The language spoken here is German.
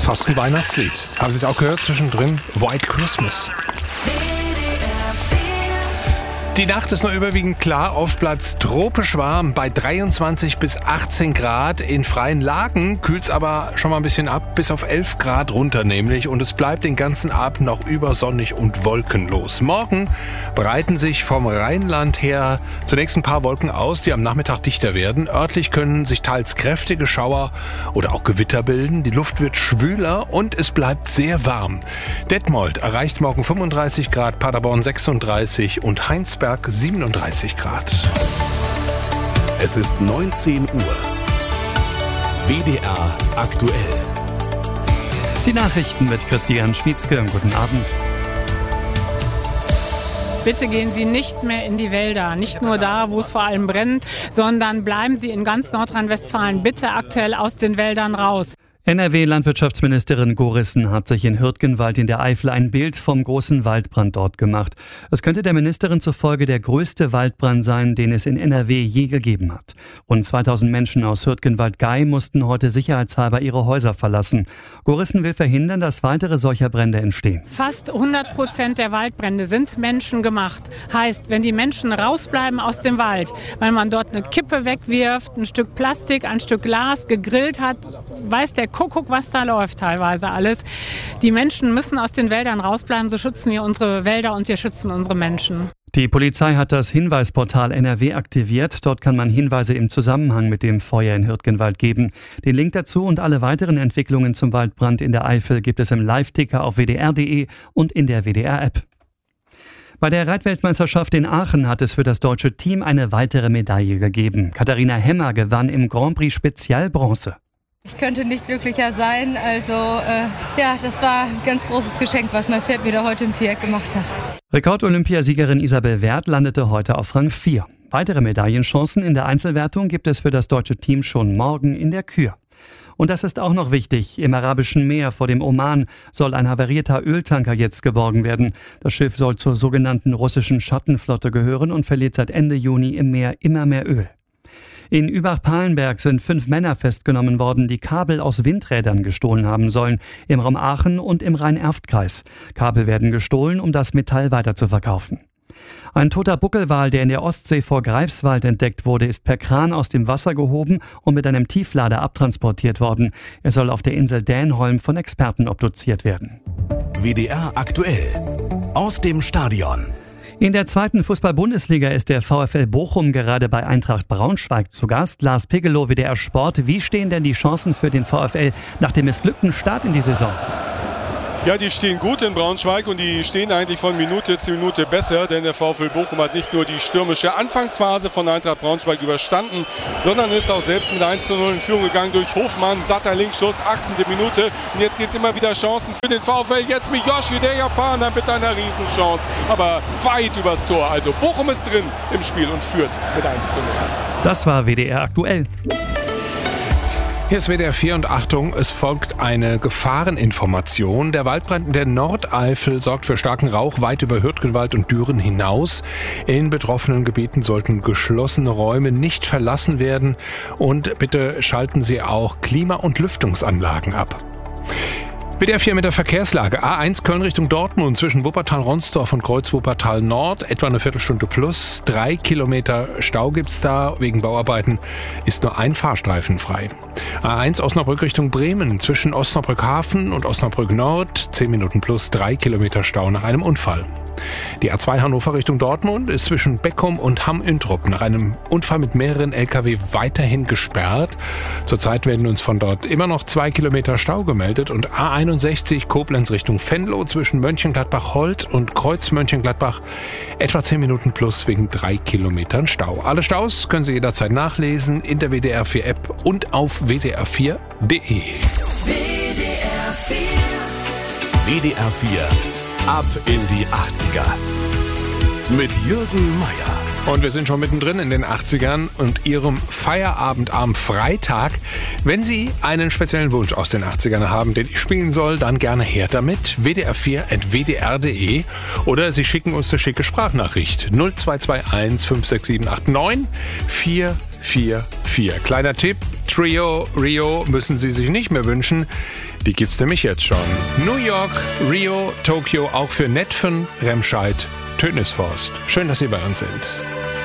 ist fast ein Weihnachtslied. Haben Sie es auch gehört zwischendrin? White Christmas. Die Nacht ist noch überwiegend klar, oft bleibt es tropisch warm bei 23 bis 18 Grad. In freien Lagen kühlt es aber schon mal ein bisschen ab, bis auf 11 Grad runter nämlich. Und es bleibt den ganzen Abend noch übersonnig und wolkenlos. Morgen breiten sich vom Rheinland her zunächst ein paar Wolken aus, die am Nachmittag dichter werden. Örtlich können sich teils kräftige Schauer oder auch Gewitter bilden. Die Luft wird schwüler und es bleibt sehr warm. Detmold erreicht morgen 35 Grad, Paderborn 36 und Heinsberg 37 Grad. Es ist 19 Uhr. WDR aktuell. Die Nachrichten mit Christian Schmietzke. Guten Abend. Bitte gehen Sie nicht mehr in die Wälder, nicht nur da, wo es vor allem brennt, sondern bleiben Sie in ganz Nordrhein-Westfalen bitte aktuell aus den Wäldern raus. NRW-Landwirtschaftsministerin Gorissen hat sich in Hürtgenwald in der Eifel ein Bild vom großen Waldbrand dort gemacht. Es könnte der Ministerin zufolge der größte Waldbrand sein, den es in NRW je gegeben hat. Rund 2000 Menschen aus Hürtgenwald-Gei mussten heute sicherheitshalber ihre Häuser verlassen. Gorissen will verhindern, dass weitere solcher Brände entstehen. Fast 100% der Waldbrände sind menschengemacht. Heißt, wenn die Menschen rausbleiben aus dem Wald, weil man dort eine Kippe wegwirft, ein Stück Plastik, ein Stück Glas gegrillt hat, weiß der Kuckuck, was da läuft teilweise alles. Die Menschen müssen aus den Wäldern rausbleiben, so schützen wir unsere Wälder und wir schützen unsere Menschen. Die Polizei hat das Hinweisportal NRW aktiviert. Dort kann man Hinweise im Zusammenhang mit dem Feuer in Hürtgenwald geben. Den Link dazu und alle weiteren Entwicklungen zum Waldbrand in der Eifel gibt es im Live-Ticker auf wdr.de und in der WDR-App. Bei der Reitweltmeisterschaft in Aachen hat es für das deutsche Team eine weitere Medaille gegeben. Katharina Hemmer gewann im Grand Prix Spezial Bronze. Ich könnte nicht glücklicher sein. Also das war ein ganz großes Geschenk, was mein Pferd wieder heute im Viereck gemacht hat. Rekord-Olympiasiegerin Isabel Werth landete heute auf Rang 4. Weitere Medaillenchancen in der Einzelwertung gibt es für das deutsche Team schon morgen in der Kür. Und das ist auch noch wichtig. Im Arabischen Meer vor dem Oman soll ein havarierter Öltanker jetzt geborgen werden. Das Schiff soll zur sogenannten russischen Schattenflotte gehören und verliert seit Ende Juni im Meer immer mehr Öl. In Übach-Palenberg sind 5 Männer festgenommen worden, die Kabel aus Windrädern gestohlen haben sollen, im Raum Aachen und im Rhein-Erft-Kreis. Kabel werden gestohlen, um das Metall weiterzuverkaufen. Ein toter Buckelwal, der in der Ostsee vor Greifswald entdeckt wurde, ist per Kran aus dem Wasser gehoben und mit einem Tieflader abtransportiert worden. Er soll auf der Insel Dänholm von Experten obduziert werden. WDR aktuell. Aus dem Stadion. In der 2. Fußball-Bundesliga ist der VfL Bochum gerade bei Eintracht Braunschweig zu Gast. Lars Pegelow, WDR Sport. Wie stehen denn die Chancen für den VfL nach dem missglückten Start in die Saison? Ja, die stehen gut in Braunschweig und die stehen eigentlich von Minute zu Minute besser, denn der VfL Bochum hat nicht nur die stürmische Anfangsphase von Eintracht Braunschweig überstanden, sondern ist auch selbst mit 1:0 in Führung gegangen durch Hofmann, satter Linksschuss, 18. Minute und jetzt gibt es immer wieder Chancen für den VfL, jetzt Miyoshi, der Japaner mit einer Riesenchance, aber weit übers Tor, also Bochum ist drin im Spiel und führt mit 1:0. Das war WDR aktuell. Hier ist WDR 4 und Achtung, es folgt eine Gefahreninformation. Der Waldbrand in der Nordeifel sorgt für starken Rauch weit über Hürtgenwald und Düren hinaus. In betroffenen Gebieten sollten geschlossene Räume nicht verlassen werden und bitte schalten Sie auch Klima- und Lüftungsanlagen ab. WDR 4 mit der Verkehrslage. A1 Köln Richtung Dortmund zwischen Wuppertal-Ronsdorf und Kreuz-Wuppertal-Nord. Etwa eine Viertelstunde plus. 3 Kilometer Stau gibt's da. Wegen Bauarbeiten ist nur ein Fahrstreifen frei. A1 Osnabrück Richtung Bremen zwischen Osnabrück-Hafen und Osnabrück-Nord. 10 Minuten plus. 3 Kilometer Stau nach einem Unfall. Die A2 Hannover Richtung Dortmund ist zwischen Beckum und Hamm-Üntrop nach einem Unfall mit mehreren Lkw weiterhin gesperrt. Zurzeit werden uns von dort immer noch 2 Kilometer Stau gemeldet und A61 Koblenz Richtung Venlo zwischen Mönchengladbach-Holt und Kreuz Mönchengladbach etwa 10 Minuten plus wegen 3 Kilometern Stau. Alle Staus können Sie jederzeit nachlesen in der WDR 4 App und auf wdr4.de. WDR 4. WDR 4. Ab in die 80er. Mit Jürgen Meier. Und wir sind schon mittendrin in den 80ern und Ihrem Feierabend am Freitag. Wenn Sie einen speziellen Wunsch aus den 80ern haben, den ich spielen soll, dann gerne her damit. wdr4.wdr.de oder Sie schicken uns eine schicke Sprachnachricht. 0221 56789 4 444. Kleiner Tipp, Trio Rio müssen Sie sich nicht mehr wünschen. Die gibt's nämlich jetzt schon. New York, Rio, Tokio, auch für Netfen, Remscheid, Tönisforst. Schön, dass Sie bei uns sind.